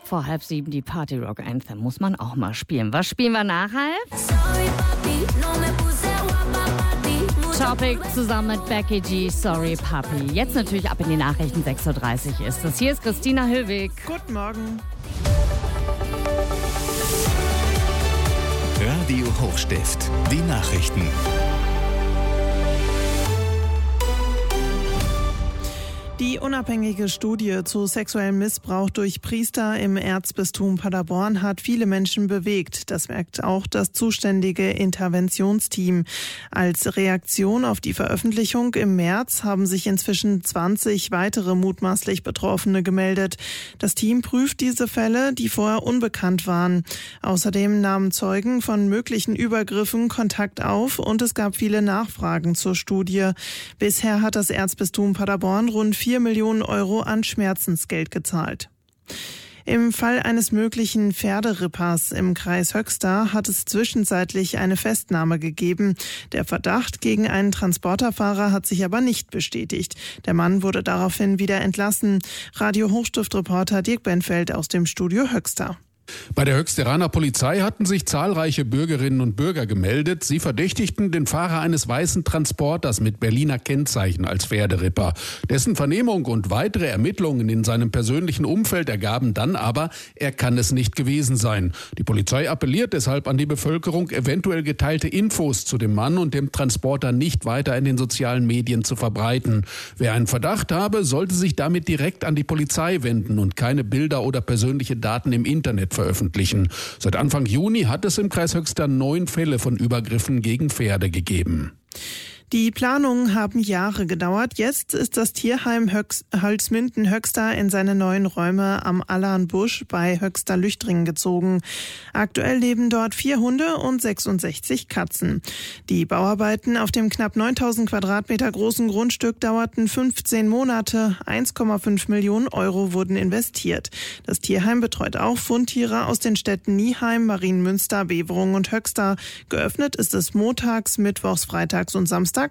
vor 6:30 die Party Rock Anthem. Muss man auch mal spielen. Was spielen wir nachher? Topic zusammen mit Becky G, Sorry Papi. Jetzt natürlich ab in die Nachrichten, 6:30 Uhr ist das. Hier ist Christina Höllweg. Guten Morgen. Radio Hochstift, die Nachrichten. Die unabhängige Studie zu sexuellem Missbrauch durch Priester im Erzbistum Paderborn hat viele Menschen bewegt. Das merkt auch das zuständige Interventionsteam. Als Reaktion auf die Veröffentlichung im März haben sich inzwischen 20 weitere mutmaßlich Betroffene gemeldet. Das Team prüft diese Fälle, die vorher unbekannt waren. Außerdem nahmen Zeugen von möglichen Übergriffen Kontakt auf und es gab viele Nachfragen zur Studie. Bisher hat das Erzbistum Paderborn rund 4 Millionen Euro an Schmerzensgeld gezahlt. Im Fall eines möglichen Pferderippers im Kreis Höxter hat es zwischenzeitlich eine Festnahme gegeben. Der Verdacht gegen einen Transporterfahrer hat sich aber nicht bestätigt. Der Mann wurde daraufhin wieder entlassen. Radio Hochstift-Reporter Dirk Benfeld aus dem Studio Höxter. Bei der Höxteraner Polizei hatten sich zahlreiche Bürgerinnen und Bürger gemeldet. Sie verdächtigten den Fahrer eines weißen Transporters mit Berliner Kennzeichen als Pferderipper. Dessen Vernehmung und weitere Ermittlungen in seinem persönlichen Umfeld ergaben dann aber, er kann es nicht gewesen sein. Die Polizei appelliert deshalb an die Bevölkerung, eventuell geteilte Infos zu dem Mann und dem Transporter nicht weiter in den sozialen Medien zu verbreiten. Wer einen Verdacht habe, sollte sich damit direkt an die Polizei wenden und keine Bilder oder persönliche Daten im Internet veröffentlichen. Seit Anfang Juni hat es im Kreis Höxter 9 Fälle von Übergriffen gegen Pferde gegeben. Die Planungen haben Jahre gedauert. Jetzt ist das Tierheim Holzminden-Höxter in seine neuen Räume am Allanbusch bei Höxter-Lüchtringen gezogen. Aktuell leben dort 4 Hunde und 66 Katzen. Die Bauarbeiten auf dem knapp 9000 Quadratmeter großen Grundstück dauerten 15 Monate. 1,5 Millionen Euro wurden investiert. Das Tierheim betreut auch Fundtiere aus den Städten Nieheim, Marienmünster, Beverungen und Höxter. Geöffnet ist es montags, mittwochs, freitags und samstags